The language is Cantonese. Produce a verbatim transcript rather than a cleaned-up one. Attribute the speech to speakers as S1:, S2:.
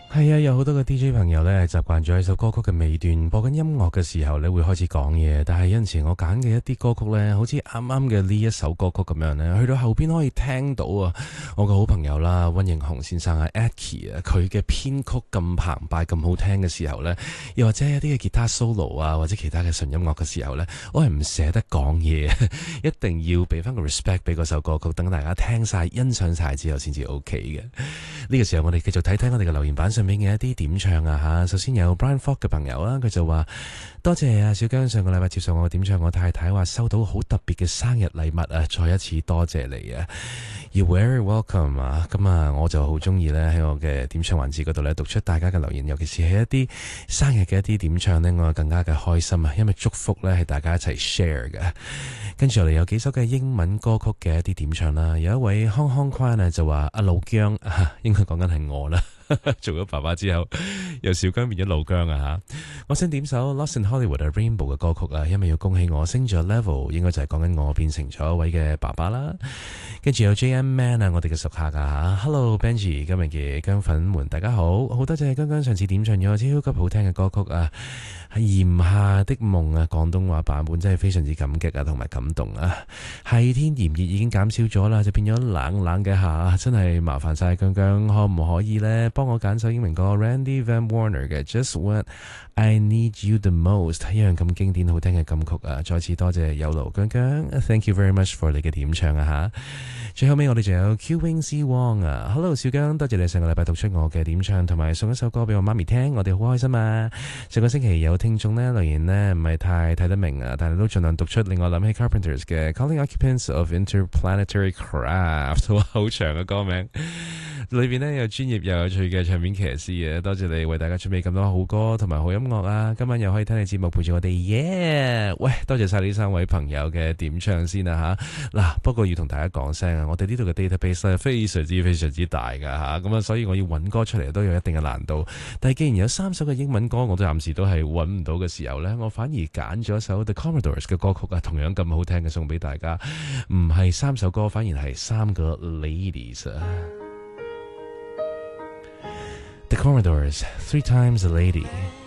S1: 係啊，有好多嘅 D J 朋友咧，習慣咗喺首歌曲嘅尾段播緊音樂嘅時候咧，會開始講嘢。但係有陣時我揀嘅一啲歌曲咧，好似啱啱嘅呢一首歌曲咁樣咧，去到後邊可以聽到啊，我個好朋友啦，溫盈雄先生啊 Aki 啊，佢嘅編曲咁澎湃、咁好聽嘅時候咧，又或者一啲嘅吉他 solo 啊，或者其他嘅純音樂嘅時候咧，我係唔捨得講嘢，一定要俾翻個 respect 俾嗰首歌曲，等大家聽晒、欣賞晒之後先至 OK 嘅。呢個時候我哋繼續睇睇我哋嘅留言板上面嘅一啲點唱啊吓，首先有 Brian Fogg 嘅朋友啊，佢就話多謝啊小姜上個禮拜接受我嘅點唱，我太太話收到好特別嘅生日禮物啊，再一次多謝你啊 ，You're very welcome 啊，咁啊我就好中意咧喺我嘅點唱環節嗰度咧讀出大家嘅留言，尤其是係一啲生日嘅一啲點唱呢，我更加嘅開心啊，因為祝福咧係大家一齊 share 嘅。跟住落嚟有幾首嘅英文歌曲嘅一啲點唱啦，有一位康康寬啊就話阿老姜啊，應該講緊係我啦。做咗爸爸之後，由小姜變咗老姜啊吓！我想點首 Lost in Hollywood 啊 Rainbow 嘅歌曲啊，因為要恭喜我升咗 level， 應該就係講緊我變成咗一位嘅爸爸啦。跟住有 J M Man 啊，我哋嘅熟客啊吓 ，Hello Benji， 今日嘅姜粉們大家好，好多謝姜姜上次點唱咗超級好聽嘅歌曲啊，係炎夏的夢啊，廣東話版本真係非常之感激啊，同埋感動啊！係天炎熱已經減少咗啦，就變咗冷冷嘅夏，真係麻煩晒姜姜，可唔可以呢？幫我揀首英文歌 Randy Van Warner 嘅 Just What I Need You The Most， 一樣咁經典好聽嘅金曲啊！再次多謝有勞姜姜 ，Thank you very much for 你嘅點唱啊吓！最後尾我哋仲有 Q Wing C Wong 啊 ，Hello 小姜，多謝你上個禮拜讀出我嘅點唱，同埋送一首歌俾我媽咪聽，我哋好開心啊！上個星期有聽眾呢留言呢唔係太睇得明啊，但係都盡量讀出，令我諗起 Carpenters 嘅 Calling Occupants of Interplanetary Craft， 好長嘅歌名。裏邊呢有專業又有趣嘅唱片騎師啊！多謝你為大家準備咁多好歌同埋好音樂啊！今晚又可以聽你節目陪住我哋，耶、yeah!！喂，多謝晒呢三位朋友嘅點唱先啊吓！嗱，不過要同大家講聲啊，我哋呢度嘅 database 咧非常之非常之大噶吓，咁啊，所以我要揾歌出嚟都有一定嘅難度。但係既然有三首嘅英文歌，我都暫時都係揾唔到嘅時候呢，我反而揀咗一首 The Commodores 嘅歌曲啊，同樣咁好聽嘅送俾大家。唔係三首歌，反而係三個 ladies 啊！The Commodores, Three Times a Lady.